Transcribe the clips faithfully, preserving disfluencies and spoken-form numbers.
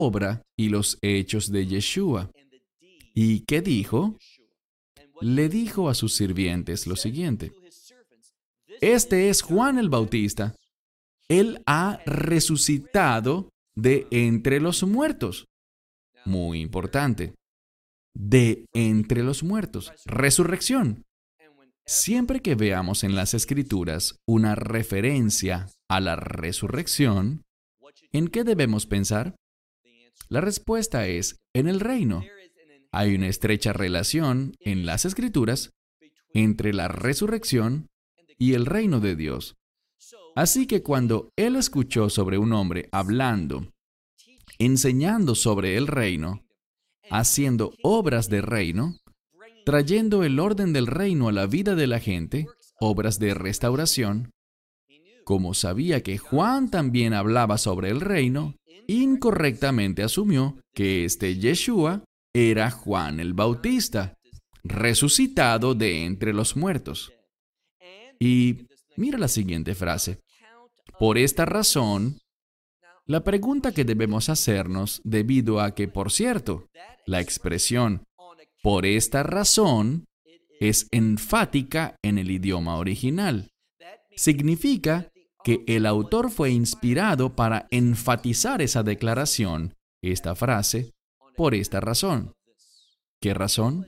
obra y los hechos de Yeshua. ¿Y qué dijo? Le dijo a sus sirvientes lo siguiente: este es Juan el Bautista. Él ha resucitado de entre los muertos. Muy importante. De entre los muertos. Resurrección. Siempre que veamos en las Escrituras una referencia a la resurrección, ¿en qué debemos pensar? La respuesta es en el reino. Hay una estrecha relación en las Escrituras entre la resurrección y el reino de Dios. Así que cuando él escuchó sobre un hombre hablando, enseñando sobre el reino, haciendo obras de reino, trayendo el orden del reino a la vida de la gente, obras de restauración, como sabía que Juan también hablaba sobre el reino, incorrectamente asumió que este Yeshua era Juan el Bautista, resucitado de entre los muertos. Y mira la siguiente frase. Por esta razón, la pregunta que debemos hacernos, debido a que, por cierto, la expresión por esta razón es enfática en el idioma original. Significa que el autor fue inspirado para enfatizar esa declaración, esta frase, por esta razón. ¿Qué razón?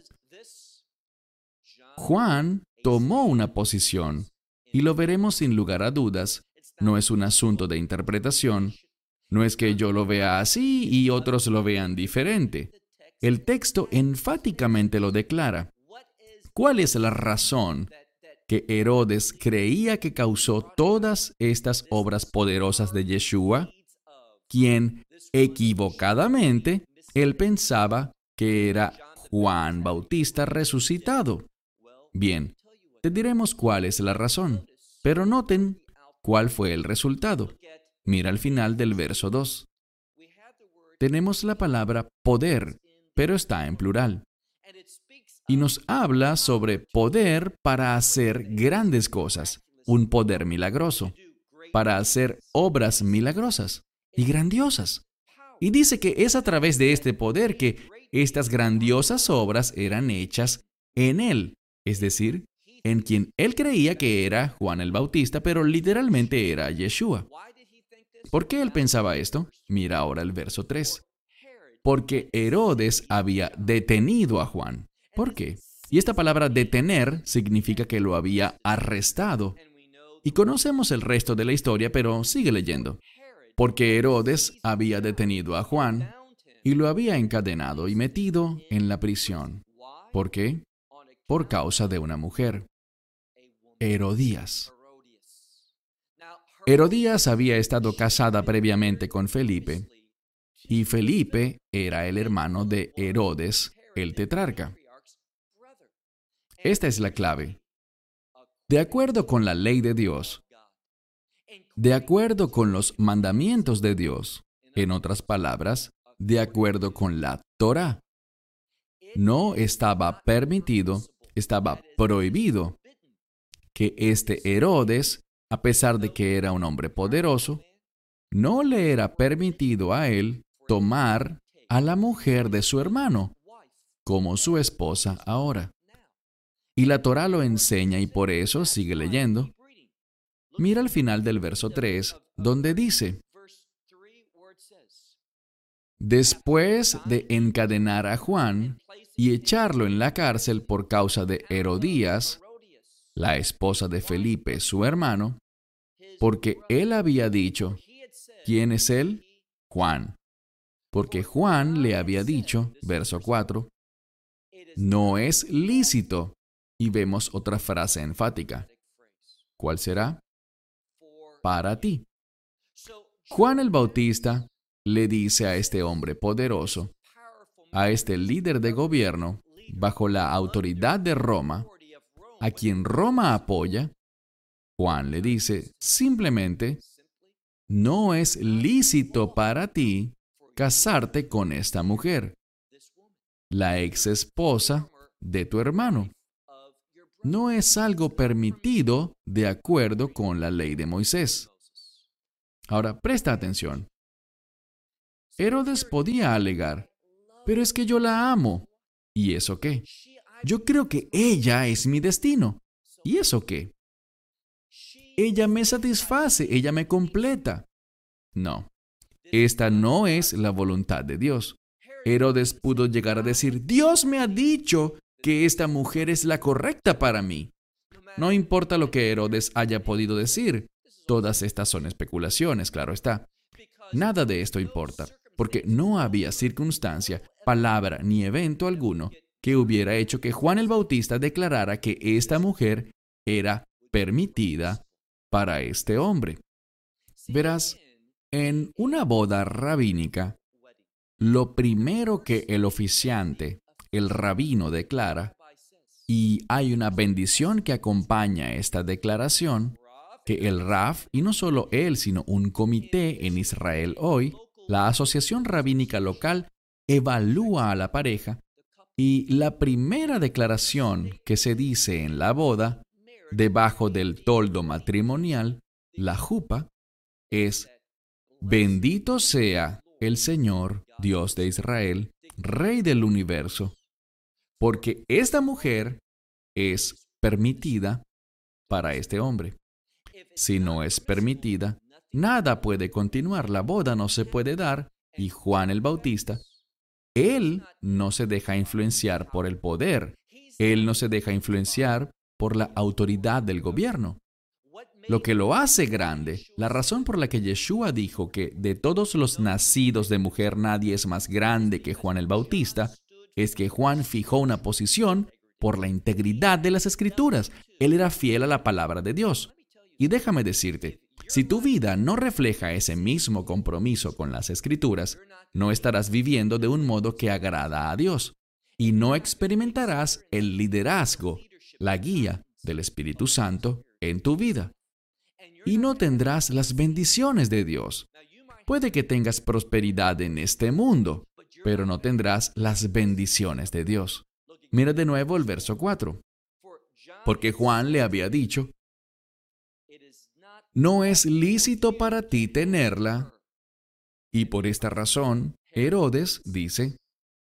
Juan tomó una posición, y lo veremos sin lugar a dudas. No es un asunto de interpretación. No es que yo lo vea así y otros lo vean diferente. El texto enfáticamente lo declara. ¿Cuál es la razón que Herodes creía que causó todas estas obras poderosas de Yeshua? Quien, equivocadamente, él pensaba que era Juan Bautista resucitado. Bien, te diremos cuál es la razón, pero noten cuál fue el resultado. Mira al final del verso dos. Tenemos la palabra poder, pero está en plural. Y nos habla sobre poder para hacer grandes cosas, un poder milagroso, para hacer obras milagrosas y grandiosas. Y dice que es a través de este poder que estas grandiosas obras eran hechas en él, es decir, en quien él creía que era Juan el Bautista, pero literalmente era Yeshua. ¿Por qué él pensaba esto? Mira ahora el verso tres. Porque Herodes había detenido a Juan. ¿Por qué? Y esta palabra detener significa que lo había arrestado. Y conocemos el resto de la historia, pero sigue leyendo. Porque Herodes había detenido a Juan y lo había encadenado y metido en la prisión. ¿Por qué? Por causa de una mujer, Herodías. Herodías había estado casada previamente con Felipe, y Felipe era el hermano de Herodes, el tetrarca. Esta es la clave. De acuerdo con la ley de Dios, de acuerdo con los mandamientos de Dios, en otras palabras, de acuerdo con la Torá, no estaba permitido, estaba prohibido que este Herodes, a pesar de que era un hombre poderoso, no le era permitido a él tomar a la mujer de su hermano como su esposa ahora. Y la Torá lo enseña y por eso sigue leyendo. Mira al final del verso tres, donde dice: después de encadenar a Juan y echarlo en la cárcel por causa de Herodías, la esposa de Felipe, su hermano, porque él había dicho, ¿quién es él? Juan. Porque Juan le había dicho, verso cuatro, no es lícito. Y vemos otra frase enfática. ¿Cuál será? Para ti. Juan el Bautista le dice a este hombre poderoso, a este líder de gobierno, bajo la autoridad de Roma, a quien Roma apoya, Juan le dice simplemente, no es lícito para ti casarte con esta mujer, la ex esposa de tu hermano. No es algo permitido de acuerdo con la ley de Moisés. Ahora, presta atención. Herodes podía alegar, pero es que yo la amo. ¿Y eso qué? Yo creo que ella es mi destino. ¿Y eso qué? Ella me satisface, ella me completa. No, esta no es la voluntad de Dios. Herodes pudo llegar a decir, Dios me ha dicho que esta mujer es la correcta para mí. No importa lo que Herodes haya podido decir. Todas estas son especulaciones, claro está. Nada de esto importa, porque no había circunstancia, palabra ni evento alguno que hubiera hecho que Juan el Bautista declarara que esta mujer era permitida para este hombre. Verás, en una boda rabínica, lo primero que el oficiante, el rabino, declara, y hay una bendición que acompaña esta declaración, que el Raf, y no solo él, sino un comité en Israel hoy, la asociación rabínica local, evalúa a la pareja, y la primera declaración que se dice en la boda, debajo del toldo matrimonial, la jupa, es: bendito sea el Señor, Dios de Israel, Rey del universo, porque esta mujer es permitida para este hombre. Si no es permitida, nada puede continuar, la boda no se puede dar, y Juan el Bautista, él no se deja influenciar por el poder, él no se deja influenciar por la autoridad del gobierno. Lo que lo hace grande, la razón por la que Yeshua dijo que de todos los nacidos de mujer nadie es más grande que Juan el Bautista, es que Juan fijó una posición por la integridad de las Escrituras. Él era fiel a la palabra de Dios. Y déjame decirte, si tu vida no refleja ese mismo compromiso con las Escrituras, no estarás viviendo de un modo que agrada a Dios y no experimentarás el liderazgo, la guía del Espíritu Santo en tu vida. Y no tendrás las bendiciones de Dios. Puede que tengas prosperidad en este mundo, pero no tendrás las bendiciones de Dios. Mira de nuevo el verso cuatro. Porque Juan le había dicho, no es lícito para ti tenerla. Y por esta razón, Herodes dice,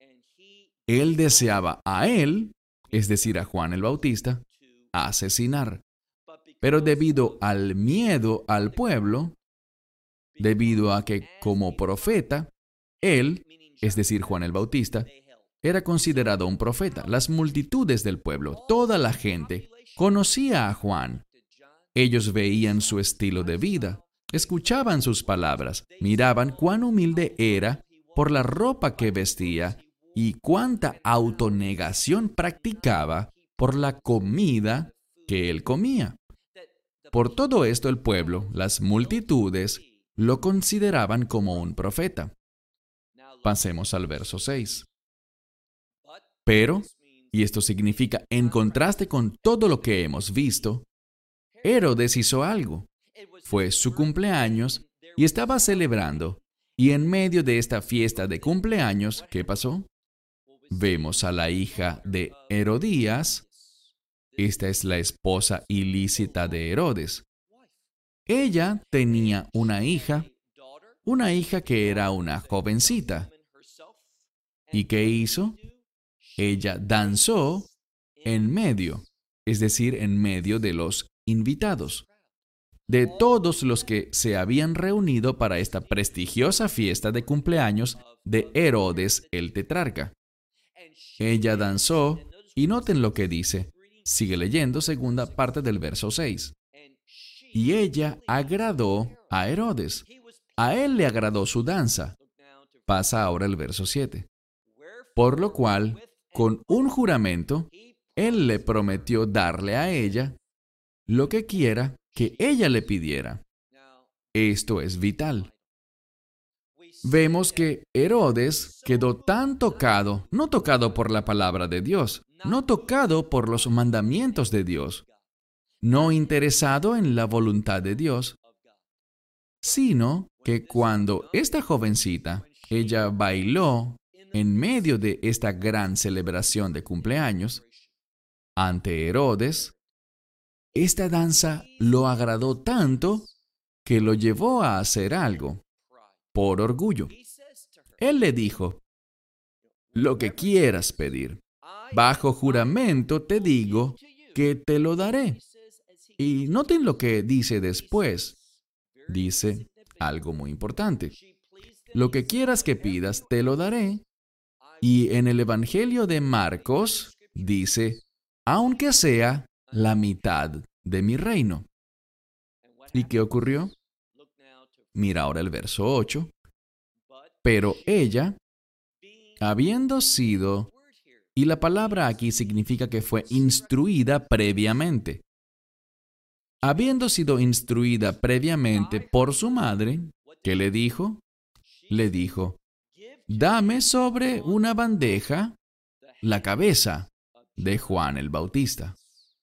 él deseaba a él, es decir, a Juan el Bautista, asesinar. Pero debido al miedo al pueblo, debido a que como profeta, él, es decir, Juan el Bautista, era considerado un profeta. Las multitudes del pueblo, toda la gente, conocía a Juan. Ellos veían su estilo de vida, escuchaban sus palabras, miraban cuán humilde era por la ropa que vestía y cuánta autonegación practicaba por la comida que él comía. Por todo esto el pueblo, las multitudes, lo consideraban como un profeta. Pasemos al verso seis. Pero, y esto significa, en contraste con todo lo que hemos visto, Herodes hizo algo. Fue su cumpleaños y estaba celebrando. Y en medio de esta fiesta de cumpleaños, ¿qué pasó? Vemos a la hija de Herodías. Esta es la esposa ilícita de Herodes. Ella tenía una hija, una hija que era una jovencita. ¿Y qué hizo? Ella danzó en medio, es decir, en medio de los invitados, de todos los que se habían reunido para esta prestigiosa fiesta de cumpleaños de Herodes el tetrarca. Ella danzó, y noten lo que dice. Sigue leyendo segunda parte del verso seis. Y ella agradó a Herodes. A él le agradó su danza. Pasa ahora el verso siete. Por lo cual, con un juramento, él le prometió darle a ella lo que quiera que ella le pidiera. Esto es vital. Vemos que Herodes quedó tan tocado, no tocado por la palabra de Dios, no tocado por los mandamientos de Dios, no interesado en la voluntad de Dios, sino que cuando esta jovencita, ella bailó en medio de esta gran celebración de cumpleaños, ante Herodes, esta danza lo agradó tanto que lo llevó a hacer algo por orgullo. Él le dijo, lo que quieras pedir, bajo juramento te digo que te lo daré. Y noten lo que dice después. Dice algo muy importante. Lo que quieras que pidas, te lo daré. Y en el Evangelio de Marcos dice, aunque sea la mitad de mi reino. ¿Y qué ocurrió? Mira ahora el verso ocho. Pero ella, habiendo sido, y la palabra aquí significa que fue instruida previamente. Habiendo sido instruida previamente por su madre, ¿qué le dijo? Le dijo, dame sobre una bandeja la cabeza de Juan el Bautista.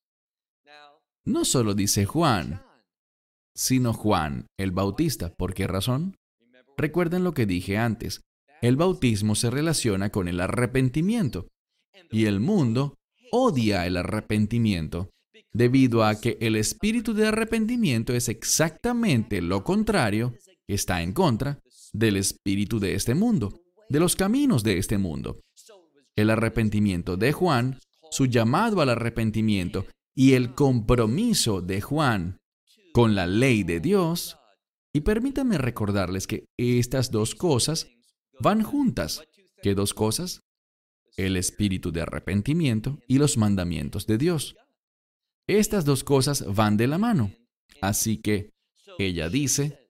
No solo dice Juan, sino Juan el Bautista. ¿Por qué razón? Recuerden lo que dije antes. El bautismo se relaciona con el arrepentimiento. Y el mundo odia el arrepentimiento, debido a que el espíritu de arrepentimiento es exactamente lo contrario, está en contra del espíritu de este mundo, de los caminos de este mundo. El arrepentimiento de Juan, su llamado al arrepentimiento y el compromiso de Juan con la ley de Dios. Y permítanme recordarles que estas dos cosas van juntas. ¿Qué dos cosas? El espíritu de arrepentimiento y los mandamientos de Dios. Estas dos cosas van de la mano. Así que ella dice,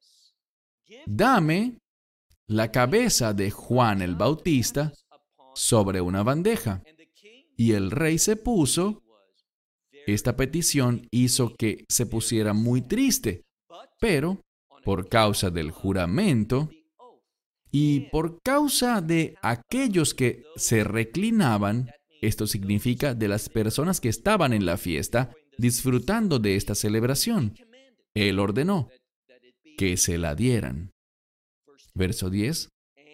dame la cabeza de Juan el Bautista sobre una bandeja. Y el rey se puso. Esta petición hizo que se pusiera muy triste, pero por causa del juramento y por causa de aquellos que se reclinaban, esto significa de las personas que estaban en la fiesta disfrutando de esta celebración, él ordenó que se la dieran. Verso diez.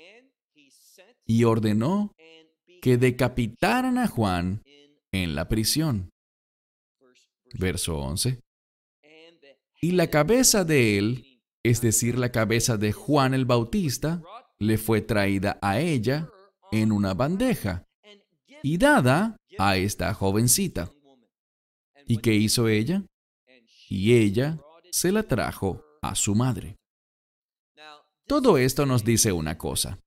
Y ordenó que decapitaran a Juan en la prisión. Verso once. Y la cabeza de él, es decir, la cabeza de Juan el Bautista, le fue traída a ella en una bandeja y dada a esta jovencita. ¿Y qué hizo ella? Y ella se la trajo a su madre. Todo esto nos dice una cosa.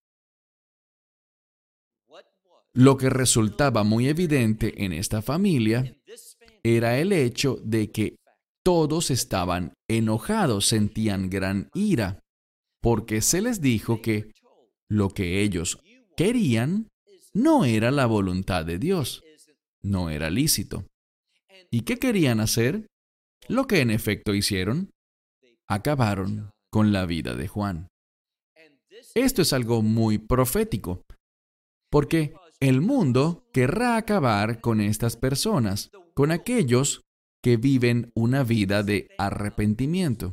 Lo que resultaba muy evidente en esta familia era el hecho de que todos estaban enojados, sentían gran ira, porque se les dijo que lo que ellos querían no era la voluntad de Dios, no era lícito. ¿Y qué querían hacer? Lo que en efecto hicieron, acabaron con la vida de Juan. Esto es algo muy profético, porque el mundo querrá acabar con estas personas, con aquellos que viven una vida de arrepentimiento.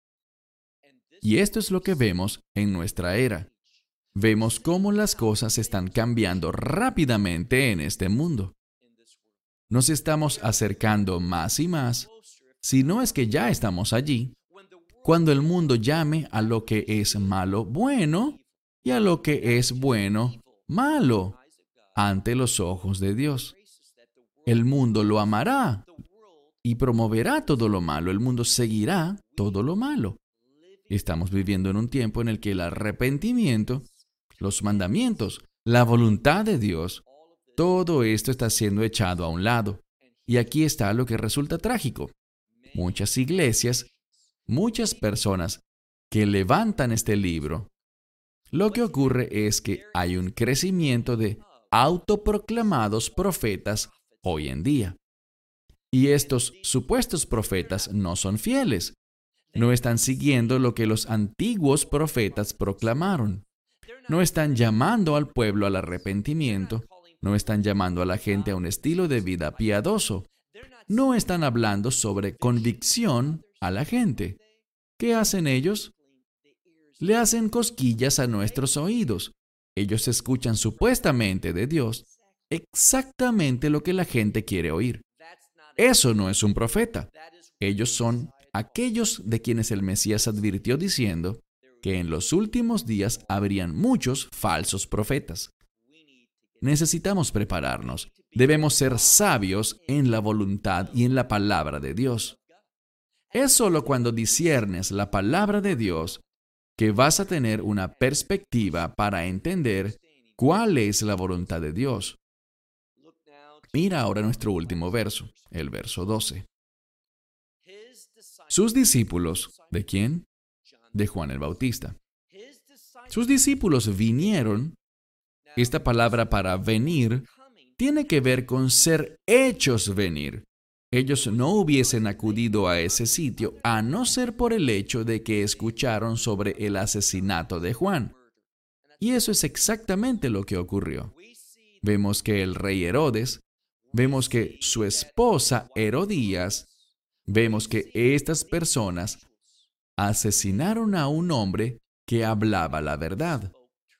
Y esto es lo que vemos en nuestra era. Vemos cómo las cosas están cambiando rápidamente en este mundo. Nos estamos acercando más y más, si no es que ya estamos allí, cuando el mundo llame a lo que es malo bueno y a lo que es bueno malo ante los ojos de Dios. El mundo lo amará y promoverá todo lo malo. El mundo seguirá todo lo malo. Estamos viviendo en un tiempo en el que el arrepentimiento, los mandamientos, la voluntad de Dios, todo esto está siendo echado a un lado. Y aquí está lo que resulta trágico. Muchas iglesias, muchas personas que levantan este libro, lo que ocurre es que hay un crecimiento de autoproclamados profetas hoy en día. Y estos supuestos profetas no son fieles. No están siguiendo lo que los antiguos profetas proclamaron. No están llamando al pueblo al arrepentimiento. No están llamando a la gente a un estilo de vida piadoso. No están hablando sobre convicción a la gente. ¿Qué hacen ellos? Le hacen cosquillas a nuestros oídos. Ellos escuchan supuestamente de Dios exactamente lo que la gente quiere oír. Eso no es un profeta. Ellos son aquellos de quienes el Mesías advirtió diciendo que en los últimos días habrían muchos falsos profetas. Necesitamos prepararnos. Debemos ser sabios en la voluntad y en la palabra de Dios. Es solo cuando disciernes la palabra de Dios que vas a tener una perspectiva para entender cuál es la voluntad de Dios. Mira ahora nuestro último verso, el verso doce. Sus discípulos, ¿de quién? De Juan el Bautista. Sus discípulos vinieron. Esta palabra para venir tiene que ver con ser hechos venir. Ellos no hubiesen acudido a ese sitio a no ser por el hecho de que escucharon sobre el asesinato de Juan. Y eso es exactamente lo que ocurrió. Vemos que el rey Herodes, vemos que su esposa Herodías, vemos que estas personas asesinaron a un hombre que hablaba la verdad.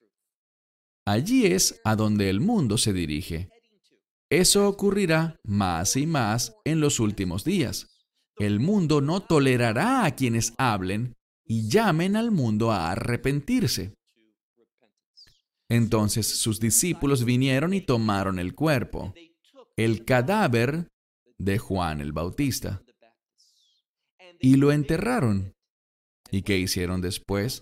Allí es a donde el mundo se dirige. Eso ocurrirá más y más en los últimos días. El mundo no tolerará a quienes hablen y llamen al mundo a arrepentirse. Entonces sus discípulos vinieron y tomaron el cuerpo, el cadáver de Juan el Bautista, y lo enterraron. ¿Y qué hicieron después?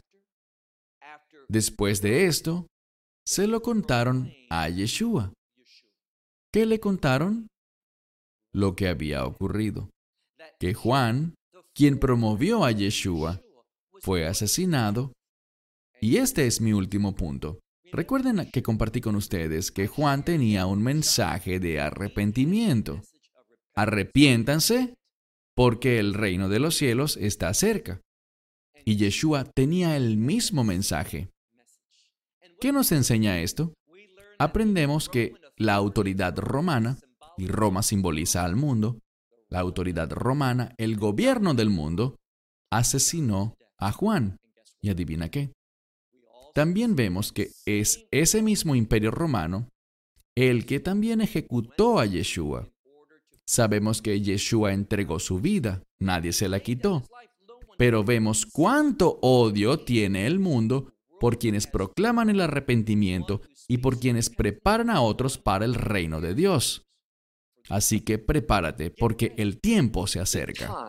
Después de esto, se lo contaron a Yeshua. ¿Qué le contaron? Lo que había ocurrido. Que Juan, quien promovió a Yeshua, fue asesinado. Y este es mi último punto. Recuerden que compartí con ustedes que Juan tenía un mensaje de arrepentimiento. Arrepiéntanse porque el reino de los cielos está cerca. Y Yeshua tenía el mismo mensaje. ¿Qué nos enseña esto? Aprendemos que la autoridad romana, y Roma simboliza al mundo, la autoridad romana, el gobierno del mundo, asesinó a Juan. ¿Y adivina qué? También vemos que es ese mismo imperio romano el que también ejecutó a Yeshua. Sabemos que Yeshua entregó su vida, nadie se la quitó. Pero vemos cuánto odio tiene el mundo por quienes proclaman el arrepentimiento y por quienes preparan a otros para el reino de Dios. Así que prepárate, porque el tiempo se acerca.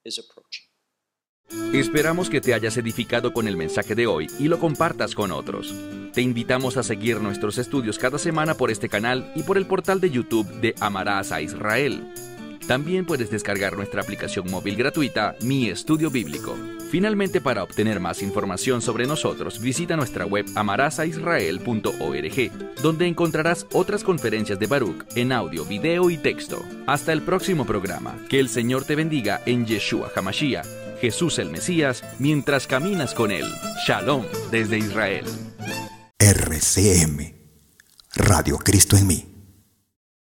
Esperamos que te hayas edificado con el mensaje de hoy y lo compartas con otros. Te invitamos a seguir nuestros estudios cada semana por este canal y por el portal de YouTube de Amarás a Israel. También puedes descargar nuestra aplicación móvil gratuita, Mi Estudio Bíblico. Finalmente, para obtener más información sobre nosotros, visita nuestra web amarás a israel punto org, donde encontrarás otras conferencias de Baruch en audio, video y texto. Hasta el próximo programa. Que el Señor te bendiga en Yeshua HaMashiach, Jesús el Mesías, mientras caminas con Él. Shalom desde Israel. R C M, Radio Cristo en mí.